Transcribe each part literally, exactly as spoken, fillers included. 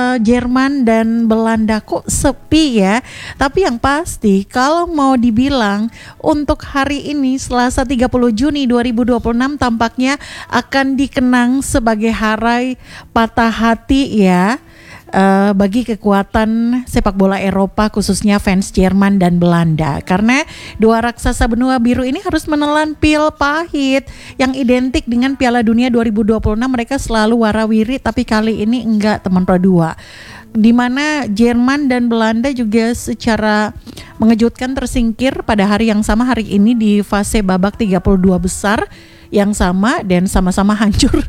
uh, Jerman dan Belanda kok sepi ya. Tapi yang pasti kalau mau dibilang untuk hari ini Selasa tiga puluh Juni dua ribu dua puluh enam tampaknya akan dikenang sebagai hari patah hati ya. Uh, bagi kekuatan sepak bola Eropa khususnya fans Jerman dan Belanda, karena dua raksasa benua biru ini harus menelan pil pahit yang identik dengan Piala Dunia dua ribu dua puluh enam. Mereka selalu warawiri, tapi kali ini enggak, teman Pro dua, di mana Jerman dan Belanda juga secara mengejutkan tersingkir pada hari yang sama hari ini di fase babak tiga puluh dua besar yang sama dan sama-sama hancur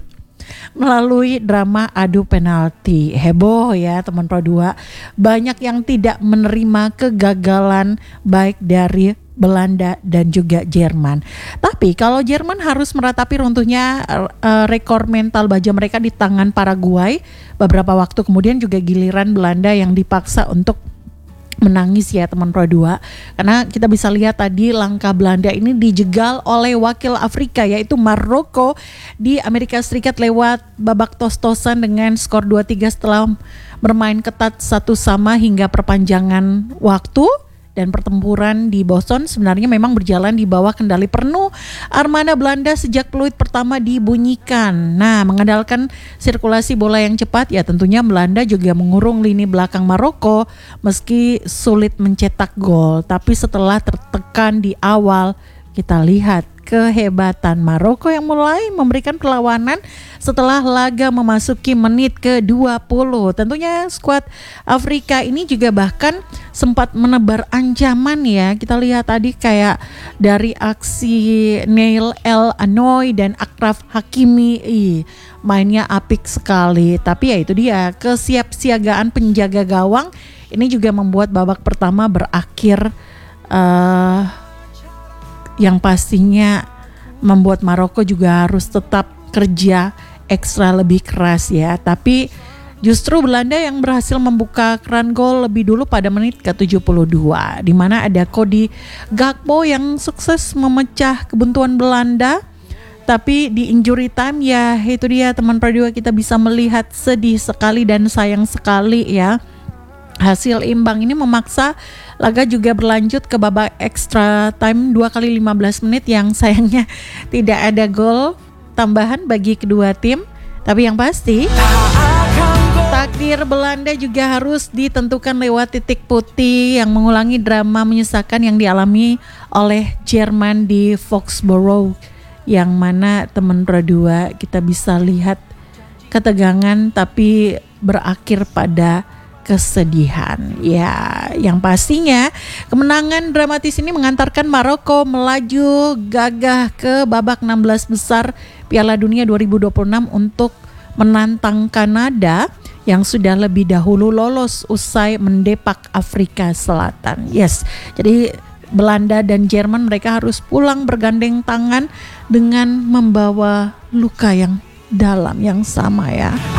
melalui drama adu penalti. Heboh ya teman Pro dua. Banyak yang tidak menerima kegagalan baik dari Belanda dan juga Jerman. Tapi kalau Jerman harus meratapi runtuhnya uh, rekor mental baja mereka di tangan Paraguay, beberapa waktu kemudian juga giliran Belanda yang dipaksa untuk menangis ya teman Pro dua, karena kita bisa lihat tadi langkah Belanda ini dijegal oleh wakil Afrika yaitu Maroko di Amerika Serikat lewat babak tos-tosan dengan skor dua tiga setelah bermain ketat satu sama hingga perpanjangan waktu. Dan pertempuran di Boston sebenarnya memang berjalan di bawah kendali penuh armada Belanda sejak peluit pertama dibunyikan. Nah, mengandalkan sirkulasi bola yang cepat ya tentunya Belanda juga mengurung lini belakang Maroko meski sulit mencetak gol. Tapi setelah tertekan di awal, kita lihat kehebatan Maroko yang mulai memberikan perlawanan setelah laga memasuki menit ke dua puluh. Tentunya skuad Afrika ini juga bahkan sempat menebar ancaman ya. Kita lihat tadi kayak dari aksi Neil El Anoy dan Achraf Hakimi. Ih, mainnya apik sekali. Tapi ya itu dia, kesiapsiagaan penjaga gawang ini juga membuat babak pertama berakhir uh, yang pastinya membuat Maroko juga harus tetap kerja ekstra lebih keras ya. Tapi justru Belanda yang berhasil membuka keran gol lebih dulu pada menit ke tujuh puluh dua, di mana ada Cody Gakpo yang sukses memecah kebuntuan Belanda. Tapi di injury time ya itu dia teman Pro dua, kita bisa melihat sedih sekali dan sayang sekali ya. Hasil imbang ini memaksa laga juga berlanjut ke babak extra time dua kali lima belas menit yang sayangnya tidak ada gol tambahan bagi kedua tim. Tapi yang pasti takdir Belanda juga harus ditentukan lewat titik putih yang mengulangi drama menyesakan yang dialami oleh Jerman di Foxborough, yang mana teman Pro dua kita bisa lihat ketegangan tapi berakhir pada kesedihan. Ya, yang pastinya kemenangan dramatis ini mengantarkan Maroko melaju gagah ke babak enam belas besar Piala Dunia dua ribu dua puluh enam untuk menantang Kanada yang sudah lebih dahulu lolos usai mendepak Afrika Selatan. Yes, jadi Belanda dan Jerman mereka harus pulang bergandeng tangan dengan membawa luka yang dalam yang sama ya.